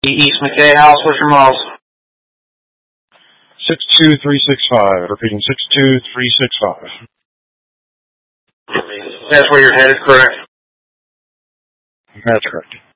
East McKay House, what's your miles? 62365. Repeating, 62365. That's where you're headed, correct? That's correct.